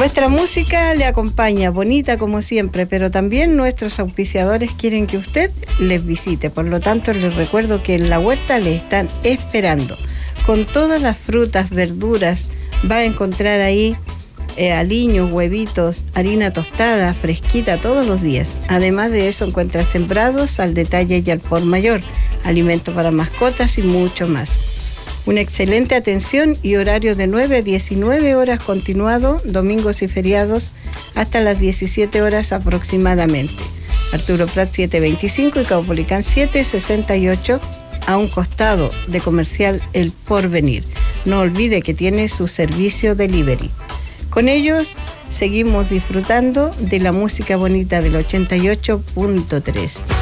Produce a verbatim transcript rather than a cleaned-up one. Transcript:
Nuestra música le acompaña, bonita como siempre, pero también nuestros auspiciadores quieren que usted les visite. Por lo tanto, les recuerdo que en la huerta le están esperando. Con todas las frutas, verduras, va a encontrar ahí eh, aliños, huevitos, harina tostada, fresquita todos los días. Además de eso, encuentra sembrados al detalle y al por mayor, alimento para mascotas y mucho más. Una excelente atención y horario de nueve a diecinueve horas continuado, domingos y feriados, hasta las diecisiete horas aproximadamente. Arturo Prat setecientos veinticinco y Caupolicán setecientos sesenta y ocho, a un costado de Comercial El Porvenir. No olvide que tiene su servicio delivery. Con ellos seguimos disfrutando de la música bonita del ochenta y ocho punto tres.